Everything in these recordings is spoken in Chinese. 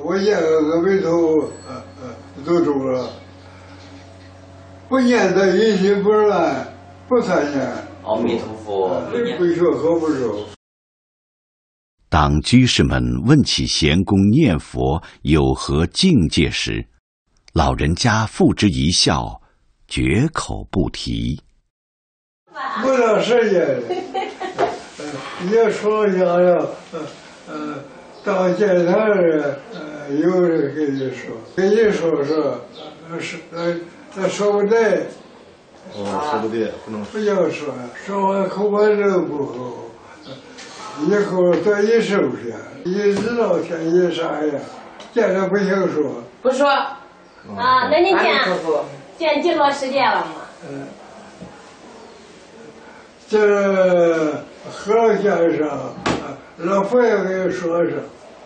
我念个眉头都中了，不念的一心不乱，不参念。 阿弥陀佛， 不学和不受。 当居士们问起贤公念佛有何境界时，老人家付之一笑，绝口不提。 不长时间，也说想要，当见他人，有人跟你说，说不对。 说不对，不能不要说，说完口完肉不好，以后多一收下，一知道天一啥样，见着不行说。 不说。啊，那你见几多时间了吗？ 这和先生，老佛爷给你说上，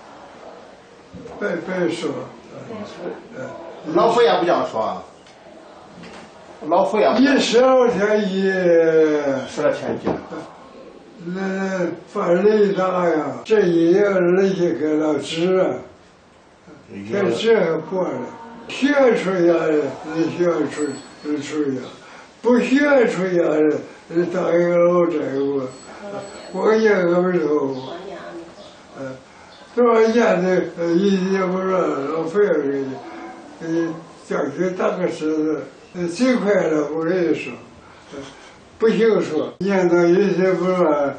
别说。 老佛爷不这样说。老佛爷一12天一 12天一， 那犯雷大呀，这一年人家给了治啊，这治还过了，学出呀人学出呀，不学出呀人当一个老债务，光念个眉头，多少年的一年不让老佛爷给你叫去当个狮子。最快了，我跟你说，不行说，念到一心不乱，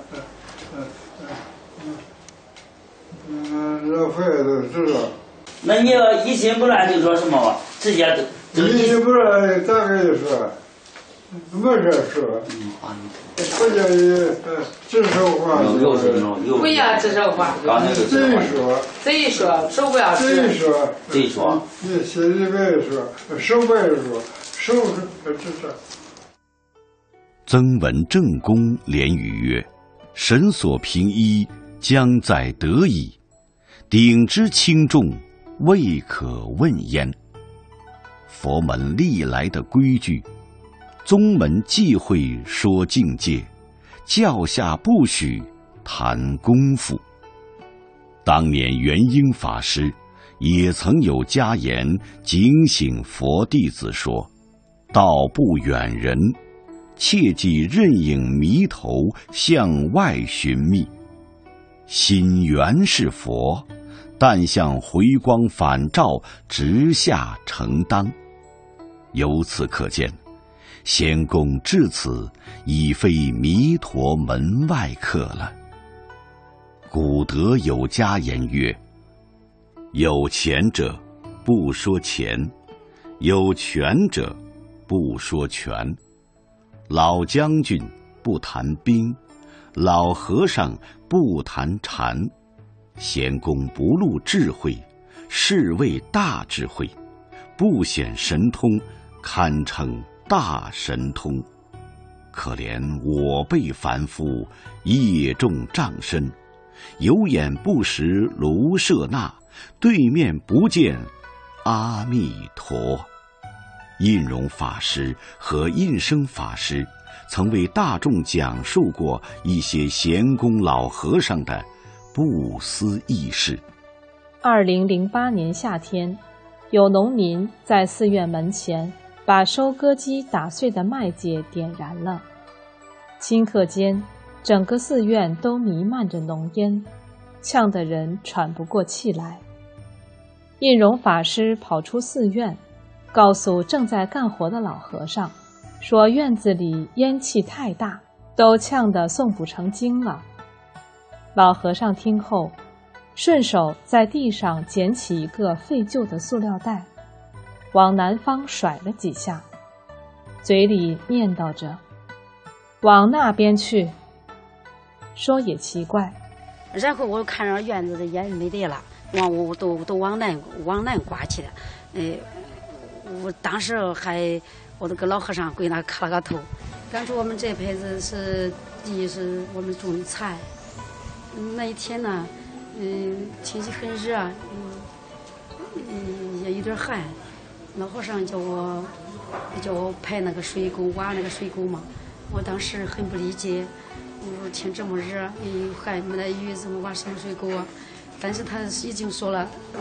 老佛爷都知道。 那你要一心不乱就说什么？直接就一心不乱，咋跟你说？没事说。不叫你指手画脚。 不要指手画脚。贼说不要指。 贼说。 你心里边说，手边说。 曾文正公连语曰：“神所凭依，将在得矣。鼎之轻重，未可问焉。”佛门历来的规矩，宗门忌讳说境界，教下不许谈功夫。当年元英法师也曾有家言警醒佛弟子说：“道不远人，切忌任影迷头向外寻觅。心原是佛，但向回光返照直下承当。”由此可见，仙公至此已非弥陀门外客了。古德有家言曰：“有钱者不说钱，有权者不说权。老将军不谈兵，老和尚不谈禅。贤公不露智慧，是谓大智慧；不显神通，堪称大神通。可怜我辈凡夫，业重障深，有眼不识卢舍那，对面不见阿弥陀。”印容法师和印生法师曾为大众讲述过一些贤公老和尚的不思议事。 2008年夏天，有农民在寺院门前把收割机打碎的麦秸点燃了，顷刻间整个寺院都弥漫着浓烟，呛得人喘不过气来。印容法师跑出寺院，告诉正在干活的老和尚，说院子里烟气太大，都呛得诵不成经了。老和尚听后，顺手在地上捡起一个废旧的塑料袋，往南方甩了几下，嘴里念叨着：“往那边去。”说也奇怪。 然后我看着院子的烟没得了，我都往南刮去了。我当时我都跟老和尚跪那磕了个头，感觉我们这辈子是第一是我们种的菜。那一天呢，天气很热，也有点寒。老和尚叫我排那个水沟，挖那个水沟嘛。我当时很不理解，我说天这么热，寒没得雨，怎么挖什么水沟啊？但是他已经说了。